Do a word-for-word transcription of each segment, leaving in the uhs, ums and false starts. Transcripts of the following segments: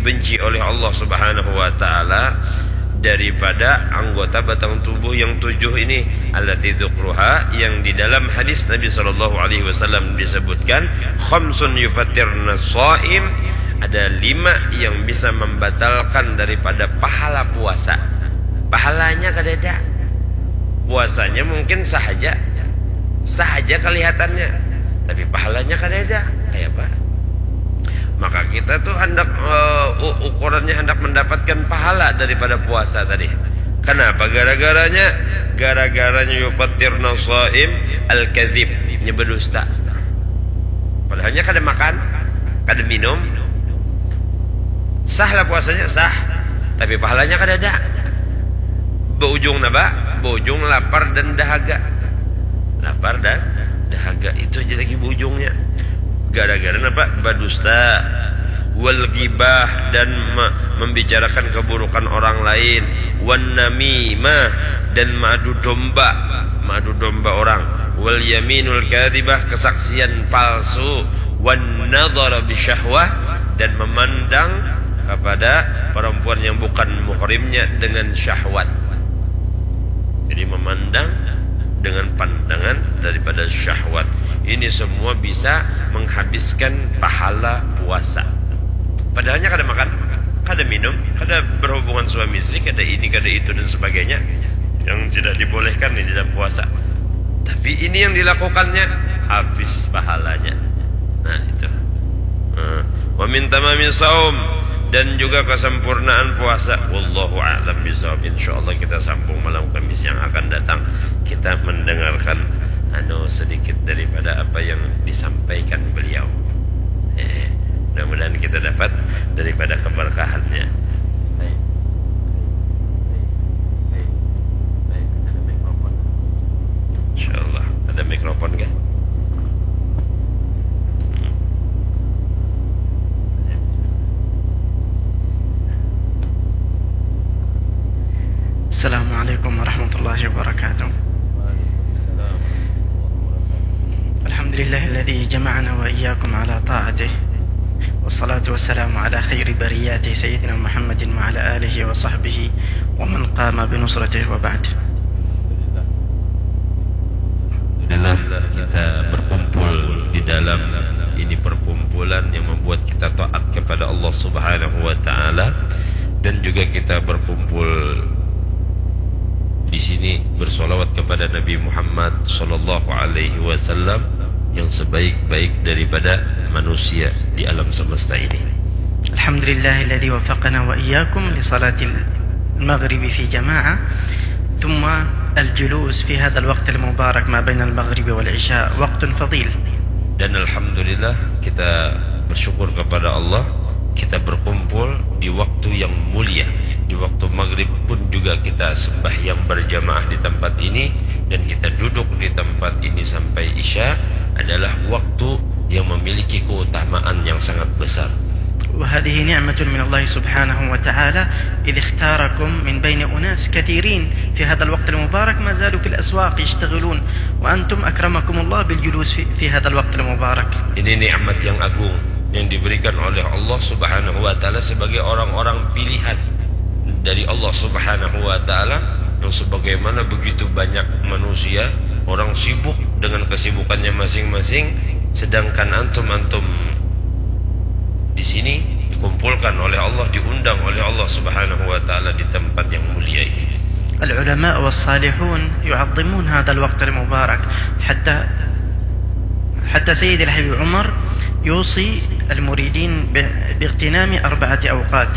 dibenci oleh Allah Subhanahu wa taala daripada anggota batang tubuh yang tujuh ini, allati dzukruha, yang di dalam hadis Nabi sallallahu alaihi wasallam disebutkan khamsun yufattirna shaim, ada lima yang bisa membatalkan daripada pahala puasa. Pahalanya kadada, puasanya mungkin sahaja sahaja kelihatannya, tapi pahalanya kadada kayak apa? Maka kita tuh hendak uh, ukurannya hendak mendapatkan pahala daripada puasa tadi. Kenapa? Gara-garanya gara-garanya yufattirna shaim al-kadzib, nyebedusta. Padahalnya kada makan, kada minum, sah lah puasanya, sah, tapi pahalanya kada ada. Beujung naba, beujung lapar dan dahaga. Lapar dan dahaga itu aja lagi beujungnya. Gara-gara apa? Badusta, wal ghibah, dan membicarakan keburukan orang lain, wan namimah, dan madu domba, madu domba orang, wal yaminul kadhibah, kesaksian palsu, wan nadhara bisyahwah, dan memandang kepada perempuan yang bukan muhrimnya dengan syahwat. Jadi memandang dengan pandangan daripada syahwat. Ini semua bisa menghabiskan pahala puasa. Padahalnya kada makan, kada minum, kada berhubungan suami istri, kada ini, kada itu dan sebagainya yang tidak dibolehkan di dalam puasa. Tapi ini yang dilakukannya, habis pahalanya. Nah itu. Wa min tamamin shaum, dan juga kesempurnaan puasa. Wallahu a'lam bishawab. Insyaallah kita sambung malam Kamis yang akan datang. Kita mendengarkan anu sedikit daripada apa yang disampaikan beliau. Eh, mudah-mudahan kita dapat daripada keberkahannya. Baik. Baik. Baik. Ada mikrofon. Insyaallah ada mikrofon kan? Assalamualaikum warahmatullahi wabarakatuh. Alhamdulillahilladzi jama'ana wa iyyakum ala ta'atihi, wassalatu wassalamu ala khairi bariyati sayyidina Muhammadin wa ala alihi wa sahbihi wa man qama bi nusratihi wa ba'd. Alhamdulillah kita berkumpul di dalam ini perkumpulan yang membuat kita taat kepada Allah Subhanahu wa taala, dan juga kita berkumpul di sini bersolawat kepada Nabi Muhammad sallallahu alaihi wasallam yang sebaik-baik daripada manusia di alam semesta ini. Alhamdulillahilladzi wafaqana wa iyyakum li salatil maghrib fi jama'ah, thumma al-julus fi hadha al-waqt al-mubarak ma baina al-maghrib wal isya waqtun fadil. Dan alhamdulillah kita bersyukur kepada Allah, kita berkumpul di waktu yang mulia. Di waktu maghrib pun juga kita sembahyang berjamaah di tempat ini, dan kita duduk di tempat ini sampai isya adalah waktu yang memiliki keutamaan yang sangat besar. وهذه نعمة من الله سبحانه وتعالى إذ اختاركم من بين أناس كثيرين في هذا الوقت المبارك ما زالوا في الأسواق يشتغلون وأنتم أكرمكم الله بالجلوس في, في هذا الوقت المبارك. Ini nikmat yang agung yang diberikan oleh Allah Subhanahu wa taala sebagai orang-orang pilihan dari Allah Subhanahu wa taala, yang sebagaimana begitu banyak manusia orang sibuk dengan kesibukannya masing-masing, sedangkan antum-antum di sini dikumpulkan oleh Allah, diundang oleh Allah Subhanahu wa taala di tempat yang mulia ini. العلماء والصالحون يعظمون هذا الوقت المبارك حتى حتى سيد الحبيب عمر يوصي المريدين باغتنام أربعة أوقات.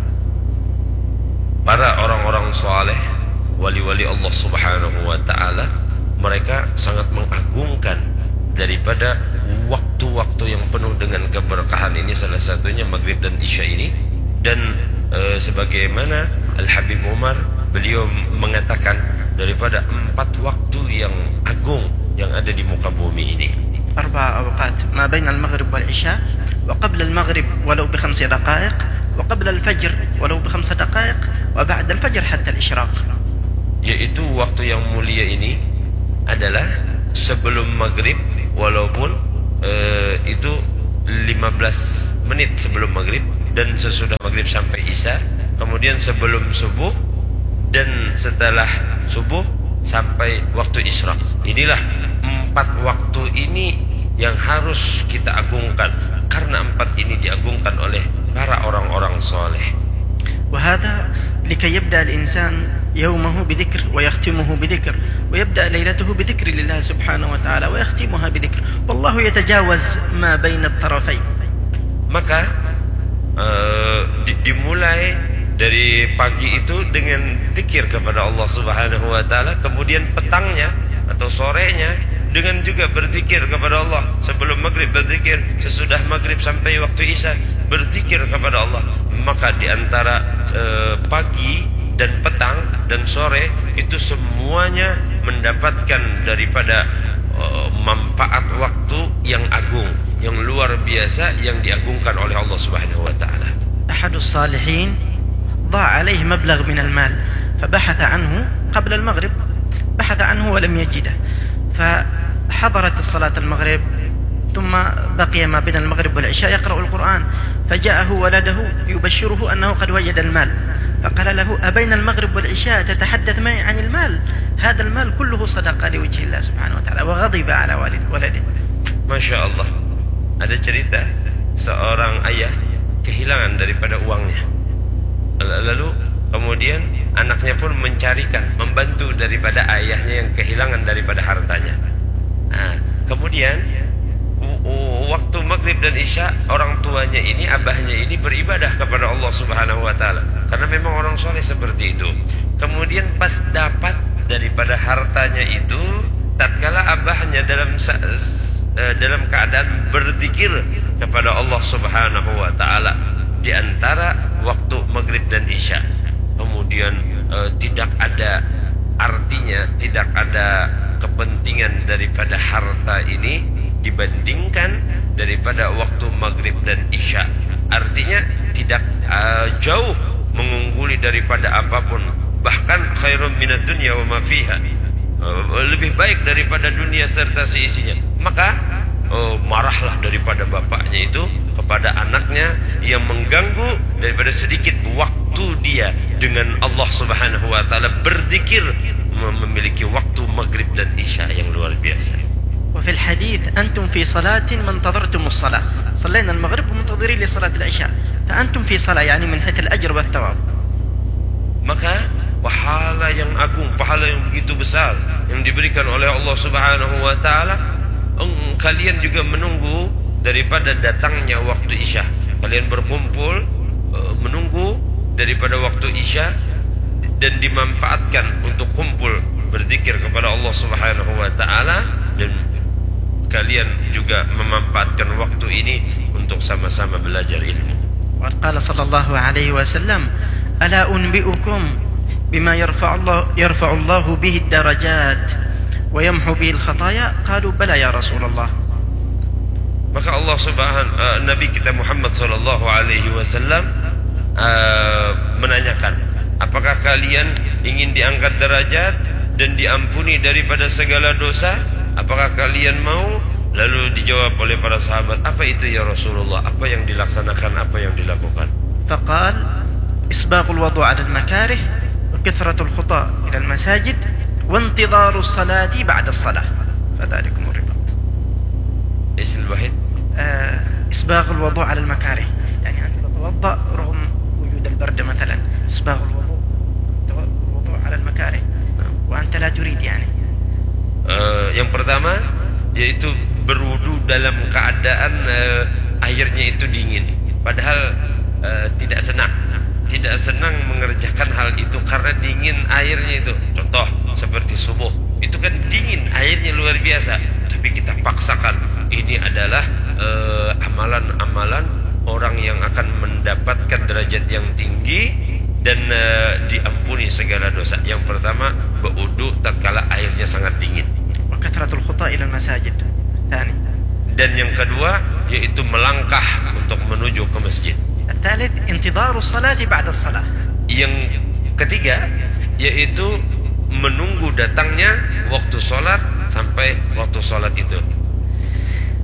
Para orang-orang saleh, wali-wali Allah Subhanahu wa taala, mereka sangat mengagungkan daripada waktu-waktu yang penuh dengan keberkahan ini, salah satunya maghrib dan isya ini. Dan e, sebagaimana Al-Habib Umar, beliau mengatakan daripada empat waktu yang agung yang ada di muka bumi ini. أربع أوقات ما بين المغرب والعشاء وقبل المغرب ولو بخمس دقائق وقبل الفجر ولو بخمس دقائق وبعد الفجر حتى الإشراق. Yaitu waktu yang mulia ini adalah sebelum maghrib walaupun uh, itu lima belas menit sebelum maghrib, dan sesudah maghrib sampai isya, kemudian sebelum subuh dan setelah subuh sampai waktu isyraq. Inilah empat waktu ini yang harus kita agungkan, karena empat ini diagungkan oleh para orang-orang soleh. وهذا لكي يبدأ الإنسان يومه بذكر ويختمه بذكر ويبدأ ليلته بذكر لله سبحانه وتعالى ويختمها بذكر والله يتجاوز ما بين الطرفين. Maka uh, di, dimulai dari pagi itu dengan zikir kepada Allah Subhanahu wa taala, kemudian petangnya atau sorenya dengan juga berzikir kepada Allah. Sebelum maghrib berzikir, sesudah maghrib sampai waktu isya berzikir kepada Allah. Maka di antara uh, pagi dan petang dan sore itu semuanya mendapatkan daripada uh, manfaat waktu yang agung, yang luar biasa, yang diagungkan oleh Allah Subhanahu wa taala. أحد الصالحين ضاع عليه مبلغ من المال فبحث عنه قبل المغرب، بحث عنه ولم يجده، فحضرت الصلاة المغرب ثم بقي ما بين المغرب والعشاء يقرأ القرآن، فجاءه ولده يبشره أنه قد وجد المال، فقال له أبين المغرب والعشاء تتحدث معي عن المال؟ هذا المال كله صدقة لوجه الله سبحانه وتعالى، وغضب على والد ولده. Masya Allah. Ada cerita seorang ayah kehilangan daripada uangnya, lalu kemudian anaknya pun mencarikan, membantu daripada ayahnya yang kehilangan daripada hartanya. Nah, kemudian waktu maghrib dan isya, orang tuanya ini, abahnya ini beribadah kepada Allah Subhanahu wa taala, karena memang orang soleh seperti itu. Kemudian pas dapat daripada hartanya itu, tatkala abahnya dalam dalam keadaan berzikir kepada Allah Subhanahu wa taala di antara waktu maghrib dan isya, kemudian eh, tidak ada artinya, tidak ada kepentingan daripada harta ini dibandingkan daripada waktu maghrib dan isya. Artinya tidak uh, jauh mengungguli daripada apapun, bahkan khairun minad dunya wa ma fiha, uh, lebih baik daripada dunia serta seisinya. Maka uh, marahlah daripada bapaknya itu kepada anaknya yang mengganggu daripada sedikit waktu dia dengan Allah Subhanahu wa taala berzikir, memiliki waktu maghrib dan isya yang luar biasa. وفي الحديث أنتم في صلاة ما انتظرتم الصلاة، صلينا المغرب ومنتظرين لصلاة العشاء، فأنتم في صلاة يعني من حيث الأجر والثواب. Maka pahala yang agung, pahala yang begitu besar yang diberikan oleh Allah Subhanahu wa taala, kalian juga menunggu daripada datangnya waktu isya. Kalian berkumpul menunggu daripada waktu isya dan dimanfaatkan untuk kumpul berzikir kepada Allah Subhanahu wa taala, dan kalian juga memanfaatkan waktu ini untuk sama-sama belajar ilmu. وقال صلى الله عليه وسلم ألا أنبئكم بما يرفع الله يرفع الله به الدرجات ويمحو به الخطايا قالوا بلى يا رسول الله. Maka Allah Subhanahu uh, Nabi kita Muhammad sallallahu alaihi wasallam uh, menanyakan, apakah kalian ingin diangkat derajat dan diampuni daripada segala dosa? Apakah kalian mau? Lalu dijawab oleh para sahabat, apa itu ya Rasulullah? Apa yang dilaksanakan, apa yang dilakukan? فقال إسباغ الوضوء على المكاره وكثرة الخطى إلى المساجد وانتظار الصلاة بعد الصلاة فذلكم الرباط. إيش الوحيد؟ إسباغ الوضوء على المكاره، يعني أنت تتوضأ رغم وجود البرد مثلا، إسباغ الوضوء الوضوء على المكاره وأنت لا تريد يعني. Uh, yang pertama yaitu berwudu dalam keadaan uh, airnya itu dingin, padahal uh, tidak senang tidak senang mengerjakan hal itu karena dingin airnya itu. Contoh seperti subuh, itu kan dingin airnya luar biasa, tapi kita paksakan. Ini adalah uh, amalan-amalan orang yang akan mendapatkan derajat yang tinggi dan uh, diampuni segala dosa. Yang pertama, berwudu tatkala airnya sangat dingin. Kathratul khuta ila masajid. Tani. Dan yang kedua yaitu melangkah untuk menuju ke masjid. Tsalits intidharus salati ba'da salah. Yang ketiga yaitu menunggu datangnya waktu salat sampai waktu salat itu.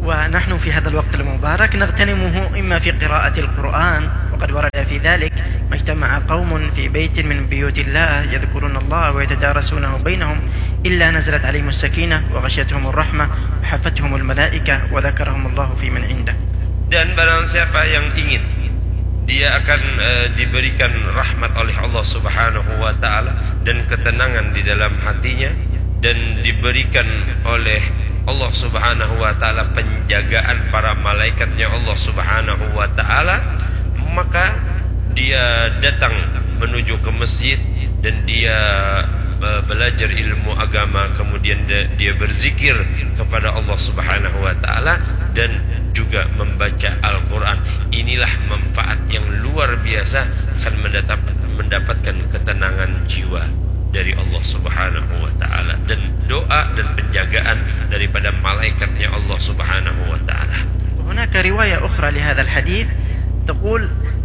ونحن في هذا الوقت المبارك نغتنمه إما في قراءة القرآن، وقد ورد في ذلك ما اجتمع قوم في بيت من بيوت الله يذكرون الله ويتدارسونه بينهم إلا نزلت عليهم السكينة وغشيتهم الرحمة وحفتهم الملائكة وذكرهم الله في من عنده. Dan barang siapa yang ingin, dia akan uh, diberikan rahmat oleh Allah Subhanahu wa taala dan ketenangan di dalam hatinya, dan diberikan oleh Allah Subhanahu wa taala penjagaan para malaikatnya Allah Subhanahu wa taala, maka dia datang menuju ke masjid dan dia uh, belajar ilmu agama, kemudian dia, dia berzikir kepada Allah Subhanahu wa taala dan juga membaca Al-Quran. Inilah manfaat yang luar biasa, akan mendapatkan ketenangan jiwa dari Allah Subhanahu wa taala, dan doa dan penjagaan daripada malaikatnya Allah Subhanahu wa taala. هناك رواية أخرى لهذا الحديث تقول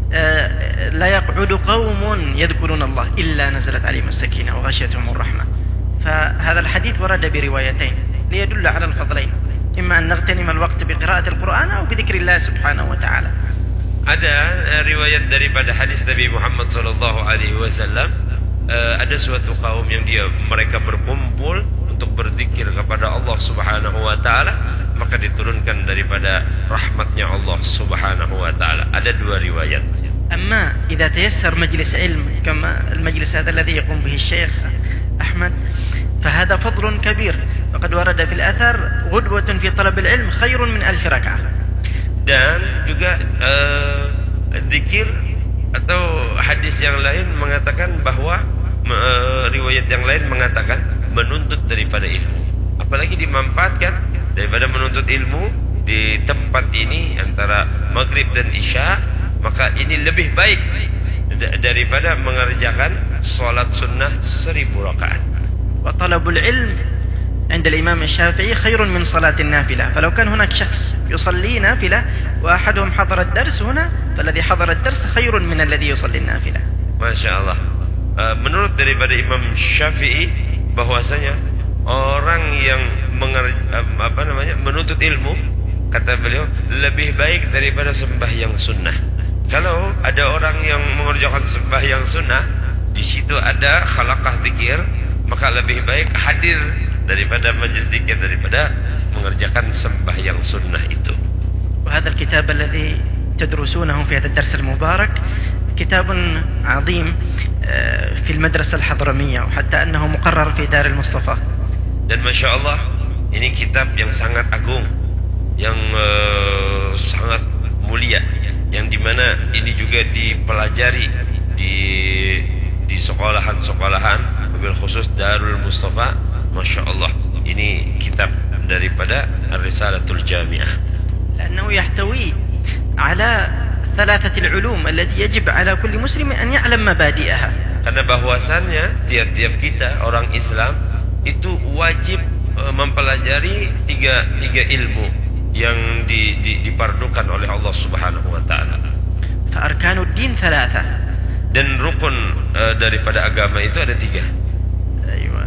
لا يقعد قوم يذكرون الله إلا نزلت عليهم السكينة وغشيتهم الرحمة. فهذا الحديث ورد بروايتين ليدل على الفضلين، إما أن نغتنم الوقت بقراءة القرآن أو بذكر الله سبحانه وتعالى. Ada riwayat daripada hadis Nabi Muhammad sallallahu alaihi wasallam, ada suatu kaum yang dia mereka berkumpul untuk berzikir kepada Allah Subhanahu wa taala, maka diturunkan daripada rahmatnya Allah Subhanahu wa taala. Ada dua riwayat. أما إذا تيسر مجلس علم كما المجلس هذا الذي يقوم به الشيخ أحمد فهذا فضل كبير، وقد ورد في الأثر غدوة في طلب العلم خير من ألف ركعة. Dan juga uh, zikir atau hadis yang lain mengatakan bahwa uh, riwayat yang lain mengatakan menuntut daripada ilmu, apalagi dimanfaatkan daripada menuntut ilmu di tempat ini antara maghrib dan isya, maka ini lebih baik daripada mengerjakan salat sunnah seribu rakaat. وطلب العلم عند الإمام الشافعي خير من صلاة النافلة، فلو كان هناك شخص يصلي نافلة وأحدهم حضر الدرس هنا فالذي حضر الدرس خير من الذي يصلي النافلة. Masya Allah. Menurut daripada Imam Syafi'i bahwasanya orang yang menger, apa namanya menuntut ilmu, kata beliau, lebih baik daripada sembahyang sunnah. Kalau ada orang yang mengerjakan sembahyang sunnah, di situ ada khalaqah zikir, maka lebih baik hadir daripada majlis zikir daripada mengerjakan sembahyang sunnah itu. وهذا الكتاب الذي تدرسونه في هذا الدرس المبارك كتاب عظيم في المدرسة الحضرمية، وحتى أنه مقرر في دار المصطفى. Dan Masya Allah, ini kitab yang sangat agung, yang uh, sangat mulia, yang dimana ini juga dipelajari di di sekolahan-sekolahan, mobil khusus Darul Mustafa. Masya Allah, ini kitab daripada Ar-Risalatul Jami'ah. لأنه يحتوي على ثلاثة العلوم التي يجب على كل مسلم أن يعلم مبادئها. Karena bahwasannya tiap-tiap kita orang Islam itu wajib uh, mempelajari tiga tiga ilmu yang di, di, dipardukan oleh Allah Subhanahu wa taala. فأركان الدين ثلاثة. Dan rukun uh, daripada agama itu ada tiga. أيوة.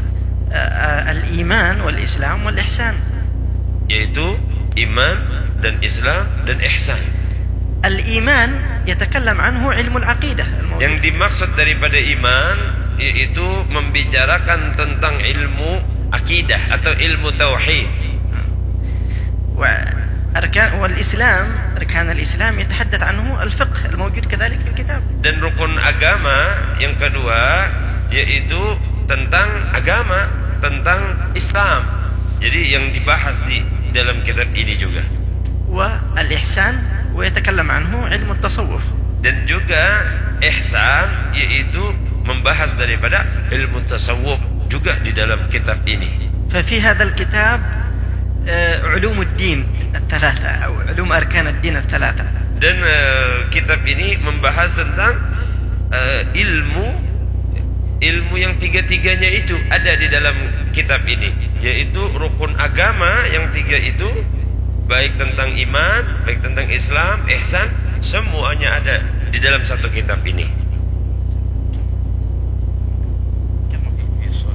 الإيمان والإسلام والإحسان. Yaitu iman dan Islam dan ihsan. Al-iman yatakallam anhu ilmu al-aqidah. Yang dimaksud daripada iman yaitu membicarakan tentang ilmu akidah atau ilmu tauhid. Wa arkan wal-islam, arkan al-islam yatahaddath anhu al-fiqh al-mawjud kadhalik fi kitab. Dan rukun agama yang kedua yaitu tentang agama, tentang Islam. Jadi yang dibahas di dalam kitab ini juga. Wa al-ihsan wa yatakallam anhu ilmu at-tasawuf. Dan juga ihsan yaitu membahas daripada ilmu tasawuf juga di dalam kitab ini. ففي هذا الكتاب علوم الدين الثلاثة أو علوم أركان الدين الثلاثة. Dan uh, kitab ini membahas tentang uh, ilmu ilmu yang tiga-tiganya itu ada di dalam kitab ini, yaitu rukun agama yang tiga itu, baik tentang iman, baik tentang Islam, ihsan, semuanya ada di dalam satu kitab ini.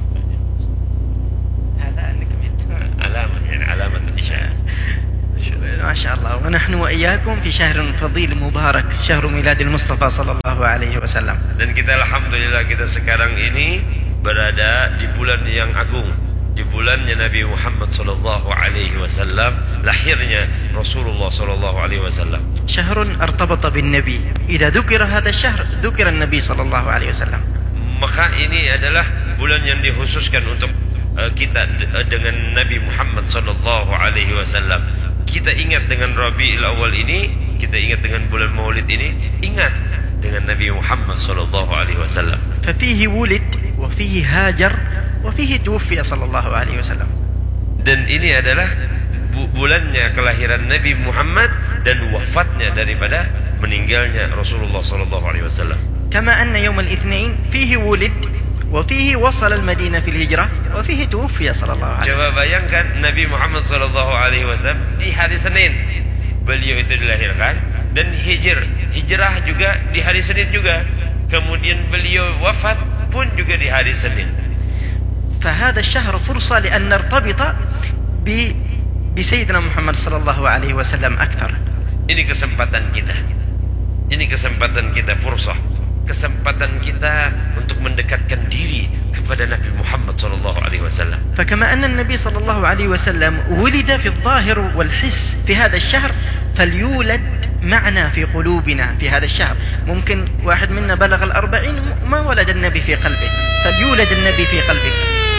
Alamat, yani alamat isya. ما شاء الله. ونحن وإياكم في شهر فضيل مبارك شهر ميلاد المصطفى صلى الله عليه وسلم. Dan kita alhamdulillah kita sekarang ini berada di bulan yang agung, di bulannya Nabi Muhammad sallallahu alaihi wasallam, lahirnya Rasulullah sallallahu alaihi wasallam. شهر ارتبط بالنبي. إذا ذكر هذا الشهر ذكر النبي صلى الله عليه وسلم. Maka ini adalah bulan yang dikhususkan untuk uh, kita uh, dengan Nabi Muhammad sallallahu alaihi wasallam. Kita ingat dengan Rabiul Awal ini, kita ingat dengan bulan Maulid ini, ingat dengan Nabi Muhammad sallallahu alaihi wasallam. ففيه ولد وفيه هاجر وفيه توفي صلى الله عليه وسلم. Dan ini adalah bu bulannya kelahiran Nabi Muhammad dan wafatnya daripada meninggalnya Rasulullah sallallahu alaihi wasallam. كما أن يوم الاثنين فيه ولد وفيه وصل المدينة في الهجرة وفيه توفي صلى الله عليه وسلم. Coba bayangkan Nabi Muhammad sallallahu alaihi wasallam di hari Senin beliau itu dilahirkan, dan hijr hijrah juga di hari Senin juga, kemudian beliau wafat pun juga di hari Senin. فهذا الشهر فرصة لأن نرتبط ب بسيدنا محمد صلى الله عليه وسلم أكثر. Ini kesempatan kita, ini kesempatan kita, fursah, kesempatan kita untuk mendekatkan diri kepada Nabi Muhammad sallallahu alaihi wasallam. فكما أن النبي صلى الله عليه وسلم ولد في الظاهر والحس في هذا الشهر فليولد معنا في قلوبنا في هذا الشهر. ممكن واحد منا بلغ الأربعين ما ولد النبي في قلبه، فليولد النبي في قلبك.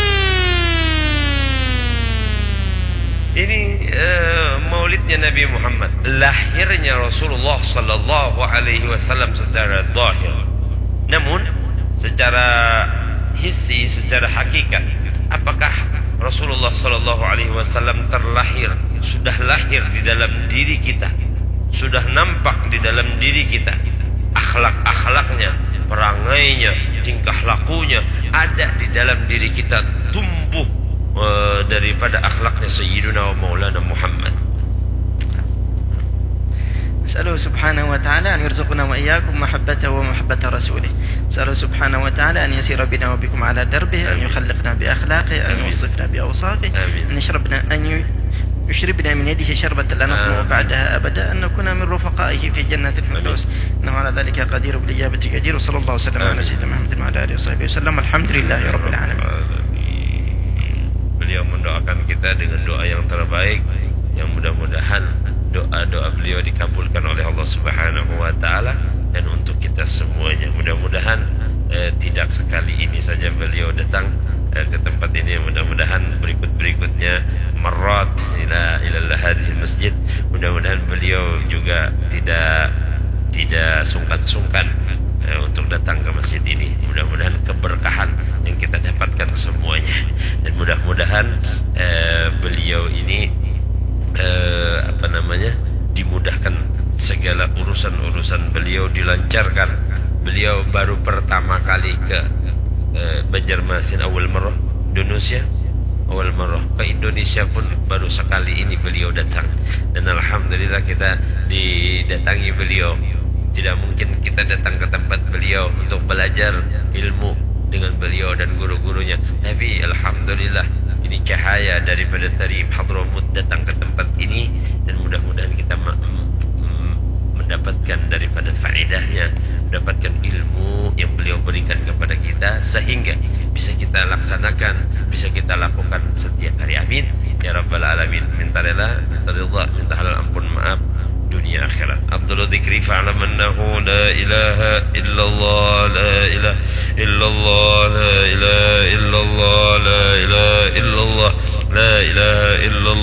Ini uh, maulidnya Nabi Muhammad, lahirnya Rasulullah sallallahu alaihi wasallam secara zahir. Namun secara hissi, secara hakikat, apakah Rasulullah sallallahu alaihi wasallam terlahir, sudah lahir di dalam diri kita, sudah nampak di dalam diri kita, akhlak-akhlaknya, perangainya, tingkah lakunya ada di dalam diri kita, tumbuh uh, daripada akhlaknya Sayyiduna wa Maulana Muhammad. نسأله سبحانه وتعالى أن يرزقنا وإياكم محبته ومحبة رسوله. نسأله سبحانه وتعالى أن يسير بنا وبكم على دربه، أن يخلقنا بأخلاقه، أن يوصفنا بأوصافه، أن يشربنا أن يشربنا من يده شربة لا نظمأ بعدها أبدا، أن نكون من رفقائه في جنة الفردوس، إنه على ذلك قدير بالإجابة قدير. وصلى الله وسلم على سيدنا محمد وعلى آله وصحبه وسلم. الحمد لله رب العالمين. Beliau mendoakan kita dengan doa yang terbaik, yang mudah-mudahan doa-doa beliau dikabulkan oleh Allah Subhanahu wa taala, dan untuk kita semuanya mudah-mudahan eh, tidak sekali ini saja beliau datang eh, ke tempat ini, mudah-mudahan berikut-berikutnya marat ila ila hadhihi masjid, mudah-mudahan beliau juga tidak tidak sungkan-sungkan eh, untuk datang ke masjid ini, mudah-mudahan keberkahan yang kita dapatkan semuanya, dan mudah-mudahan eh, beliau ini Eh, apa namanya dimudahkan segala urusan-urusan beliau, dilancarkan. Beliau baru pertama kali ke eh, Banjarmasin awal marah Indonesia, awal marah ke Indonesia pun baru sekali ini beliau datang, dan alhamdulillah kita didatangi beliau. Tidak mungkin kita datang ke tempat beliau untuk belajar ilmu dengan beliau dan guru-gurunya, tapi alhamdulillah ini cahaya daripada Tarif Hadramut datang ke tempat ini, dan mudah-mudahan kita mendapatkan daripada faedahnya, mendapatkan ilmu yang beliau berikan kepada kita, sehingga bisa kita laksanakan, bisa kita lakukan setiap hari. Amin ya rabbal alamin. Minta rela, minta ridha, minta halal ampun maaf dunia akhirat. Abdul dzikri fa'lam annahu la ilaha illallah, la ilaha illallah, la ilaha illallah, la ilaha illallah, la ilaha illallah.